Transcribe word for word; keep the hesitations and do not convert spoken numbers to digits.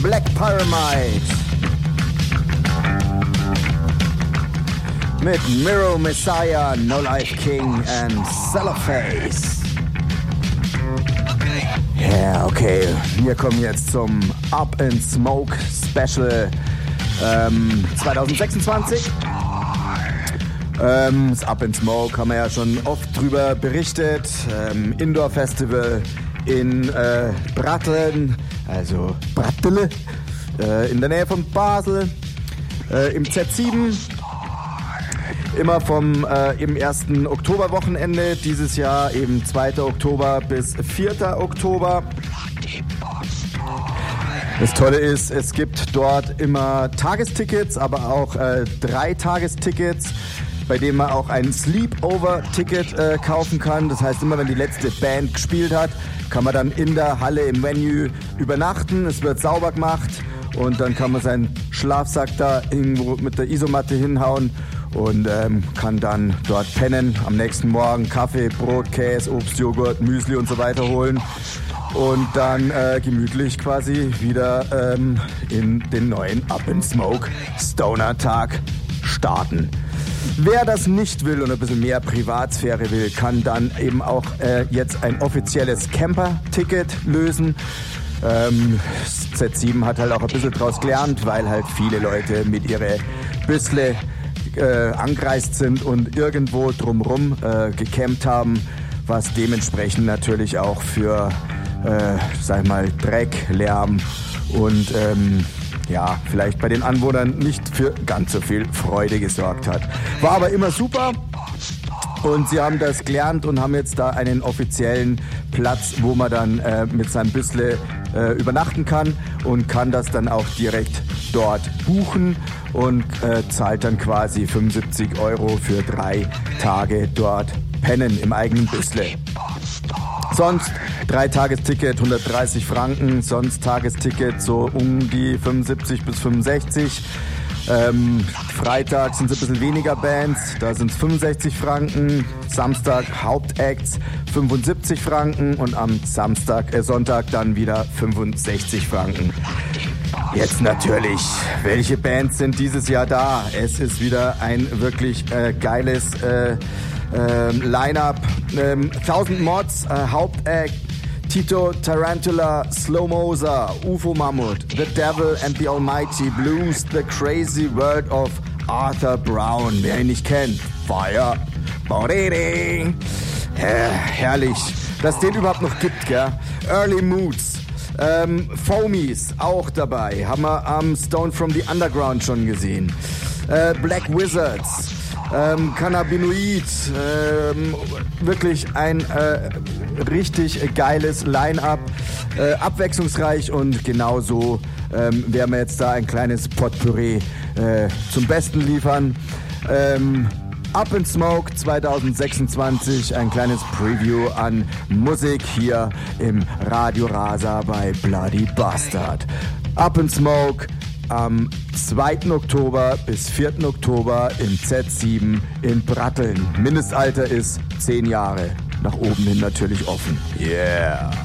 Black Pyramid mit Miro Messiah, No Life King and Celloface. Ja, yeah, okay, wir kommen jetzt zum Up in Smoke Special ähm, zwanzig sechsundzwanzig. Ähm, das Up in Smoke haben wir ja schon oft drüber berichtet. Ähm, Indoor Festival in äh, Bratteln, also Brattele, äh, in der Nähe von Basel, äh, im Z sieben. Immer vom äh, im ersten Oktoberwochenende, dieses Jahr eben zweiten Oktober bis vierten Oktober. Das Tolle ist, es gibt dort immer Tagestickets, aber auch äh, drei Tagestickets, bei denen man auch ein Sleepover-Ticket äh, kaufen kann. Das heißt, immer wenn die letzte Band gespielt hat, kann man dann in der Halle im Venue übernachten. Es wird sauber gemacht und dann kann man seinen Schlafsack da irgendwo mit der Isomatte hinhauen und ähm, kann dann dort pennen. Am nächsten Morgen Kaffee, Brot, Käse, Obst, Joghurt, Müsli und so weiter holen und dann äh, gemütlich quasi wieder ähm, in den neuen Up in Smoke Stoner Tag starten. Wer das nicht will und ein bisschen mehr Privatsphäre will, kann dann eben auch äh, jetzt ein offizielles Camper-Ticket lösen. Ähm, Z sieben hat halt auch ein bisschen draus gelernt, weil halt viele Leute mit ihre Büssle äh, angereist sind und irgendwo drumrum äh, gecampt haben, was dementsprechend natürlich auch für, äh, sag ich mal, Dreck, Lärm und ähm, ja, vielleicht bei den Anwohnern nicht für ganz so viel Freude gesorgt hat. War aber immer super und sie haben das gelernt und haben jetzt da einen offiziellen Platz, wo man dann äh, mit seinem Büssle äh, übernachten kann und kann das dann auch direkt dort buchen und äh, zahlt dann quasi fünfundsiebzig Euro für drei Tage dort pennen im eigenen Büssle. Sonst Drei-Tagesticket hundertdreißig Franken, sonst Tagesticket so um die fünfundsiebzig bis fünfundsechzig. Ähm, Freitag sind es ein bisschen weniger Bands, da sind es fünfundsechzig Franken. Samstag Hauptacts fünfundsiebzig Franken und am Samstag, äh, Sonntag dann wieder fünfundsechzig Franken. Jetzt natürlich, welche Bands sind dieses Jahr da? Es ist wieder ein wirklich äh, geiles äh, äh, Line-Up. Ähm, tausend Mods, äh, Hauptact, Tito Tarantula, Slow Moser, U F O Mammut, The Devil and the Almighty, Blues, The Crazy World of Arthur Brown. Wer ihn nicht kennt, Fire. Äh, herrlich, dass es den überhaupt noch gibt, gell? Early Moods. Ähm, Foamies auch dabei, haben wir am Stone from the Underground schon gesehen. Äh, Black Wizards, ähm, Cannabinoid, ähm, wirklich ein äh, richtig geiles Line-Up, äh, abwechslungsreich und genauso ähm, werden wir jetzt da ein kleines Potpourri äh, zum Besten liefern. Ähm, Up in Smoke zwanzig sechsundzwanzig, ein kleines Preview an Musik hier im Radio Rasa bei Bloody Bastard. Up in Smoke am zweiten Oktober bis vierten Oktober im Z sieben in Bratteln. Mindestalter ist zehn Jahre. Nach oben hin natürlich offen. Yeah!